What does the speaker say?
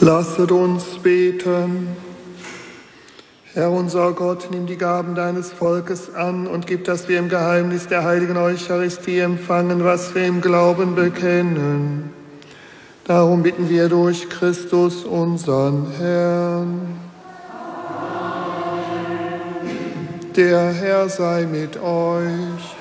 Lasset uns beten. Herr unser Gott, nimm die Gaben deines Volkes an und gib, dass wir im Geheimnis der heiligen Eucharistie empfangen, was wir im Glauben bekennen. Darum bitten wir durch Christus, unseren Herrn. Der Herr sei mit euch.